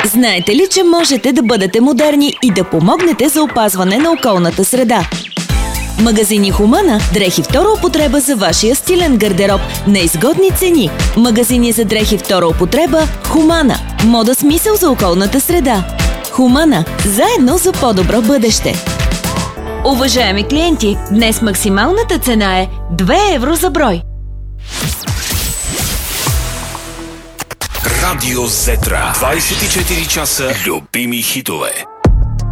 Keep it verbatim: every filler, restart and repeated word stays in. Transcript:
Знаете ли, че можете да бъдете модерни и да помогнете за опазване на околната среда? Магазини Хумана – дрехи втора употреба за вашия стилен гардероб на изгодни цени. Магазини за дрехи втора употреба Хумана. Мода с мисъл за околната среда. Хумана – заедно за по-добро бъдеще. Уважаеми клиенти, днес максималната цена е две евро за брой. Радио Зетра. двайсет и четири часа любими хитове.